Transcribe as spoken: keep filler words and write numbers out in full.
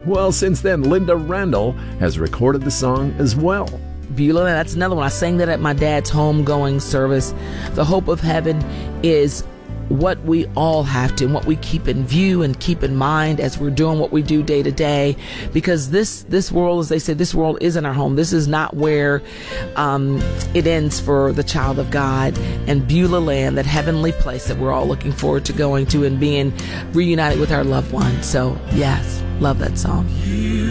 Well, since then, Linda Randall has recorded the song as well. Beulah, that's another one. I sang that at my dad's homegoing service. The hope of heaven is what we all have to, and what we keep in view and keep in mind as we're doing what we do day to day, because this this world, as they say, this world isn't our home. This is not where um, it ends for the child of God. And Beulah Land, that heavenly place that we're all looking forward to going to and being reunited with our loved ones. So yes, love that song.